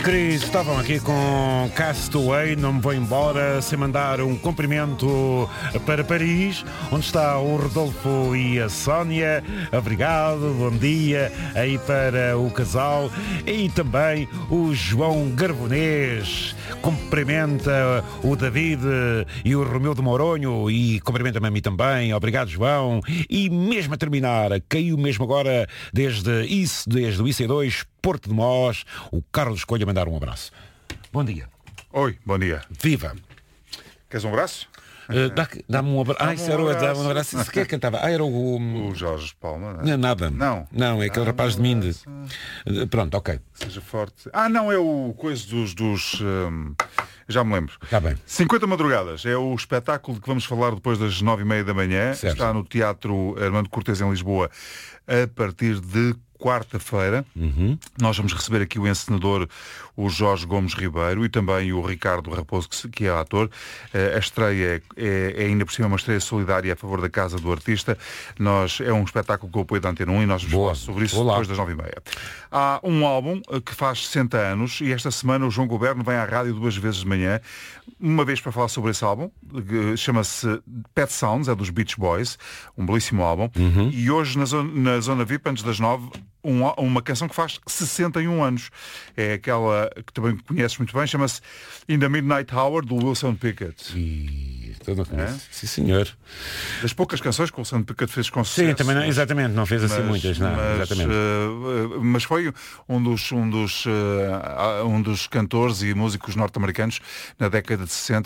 Chris estavam aqui com Castaway, não me vou embora sem mandar um cumprimento para Paris, onde está o Rodolfo e a Sónia. Obrigado, bom dia aí para o casal. E também o João Garbonês cumprimenta o David e o Romeu de Mouronho e cumprimenta-me a mim também. Obrigado, João. E mesmo a terminar, caiu mesmo agora desde o IC2 Porto de Mós, o Carlos Coelho a mandar um abraço. Bom dia. Oi, bom dia. Viva. Queres um abraço? Dá-me um abraço. Isso era um abraço. Isso que cantava? Era o Jorge Palma, não é nada. Não, é aquele rapaz de Minde. Pronto, ok. Seja forte. Não, é o coisa dos já me lembro. Está bem. 50 Madrugadas é o espetáculo de que vamos falar depois das 9h30 da manhã. Certo. Está no Teatro Armando Cortês em Lisboa a partir de quarta-feira. Nós vamos receber aqui o encenador, o Jorge Gomes Ribeiro, e também o Ricardo Raposo, que é ator. A estreia é ainda por cima uma estreia solidária a favor da Casa do Artista. É um espetáculo com o apoio da Antena 1 e nós vamos falar sobre isso depois das 9h30. Há um álbum que faz 60 anos e esta semana o João Goberno vem à rádio 2 vezes de manhã, uma vez para falar sobre esse álbum, que chama-se Pet Sounds, é dos Beach Boys, um belíssimo álbum. E hoje na Zona VIP, antes das 9, uma canção que faz 61 anos. É aquela que também conheces muito bem, chama-se In the Midnight Hour, do Wilson Pickett. Não conheço. Sim, senhor. Das poucas canções que o Wilson Pickett fez com sucesso. Sim, também não, exatamente, não fez assim muitas, não. Mas foi um dos cantores e músicos norte-americanos na década de 60.